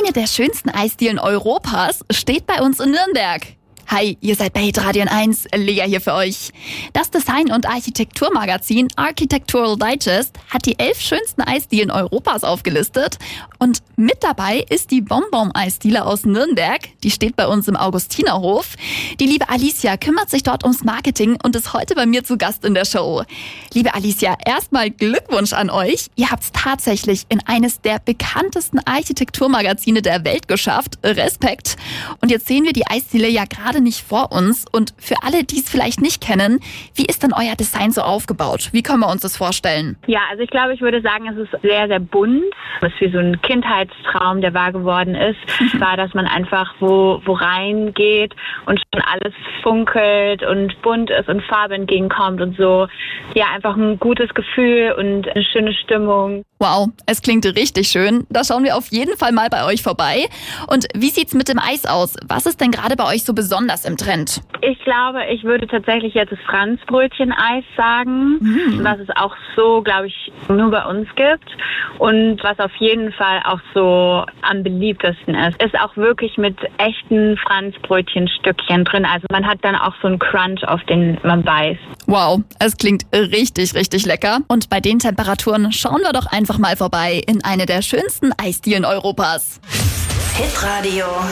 Eine der schönsten Eisdielen Europas steht bei uns in Nürnberg. Hi, ihr seid bei Hitradio 1, Lea hier für euch. Das Design- und Architekturmagazin Architectural Digest hat die 11 schönsten Eisdielen Europas aufgelistet. Und mit dabei ist die Bonbon-Eisdiele aus Nürnberg. Die steht bei uns im Augustinerhof. Die liebe Alicia kümmert sich dort ums Marketing und ist heute bei mir zu Gast in der Show. Liebe Alicia, erstmal Glückwunsch an euch. Ihr habt es tatsächlich in eines der bekanntesten Architekturmagazine der Welt geschafft. Respekt. Und jetzt sehen wir die Eisdiele ja gerade nicht vor uns. Und für alle, die es vielleicht nicht kennen, wie ist denn euer Design so aufgebaut? Wie können wir uns das vorstellen? Ja, also ich glaube, ich würde sagen, es ist sehr, sehr bunt. Es ist wie so ein Kindheitstraum, der wahr geworden ist. War, dass man einfach wo reingeht und schon alles funkelt und bunt ist und Farbe entgegenkommt und so. Ja, einfach ein gutes Gefühl und eine schöne Stimmung. Wow, es klingt richtig schön. Da schauen wir auf jeden Fall mal bei euch vorbei. Und wie sieht's mit dem Eis aus? Was ist denn gerade bei euch so besonders im Trend? Ich glaube, ich würde tatsächlich jetzt das Franzbrötchen-Eis sagen, was es auch so, glaube ich, nur bei uns gibt. Und was auf jeden Fall auch so am beliebtesten ist auch wirklich mit echten Franzbrötchenstückchen drin. Also man hat dann auch so einen Crunch, auf den man beißt. Wow, es klingt richtig, richtig lecker. Und bei den Temperaturen schauen wir doch einfach mal vorbei in eine der schönsten Eisdielen Europas. Hitradio